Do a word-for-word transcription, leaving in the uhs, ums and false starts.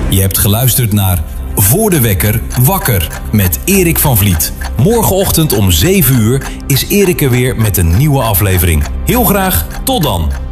Je hebt geluisterd naar Voor de Wekker Wakker met Erik van Vliet. Morgenochtend om zeven uur is Erik er weer met een nieuwe aflevering. Heel graag, tot dan!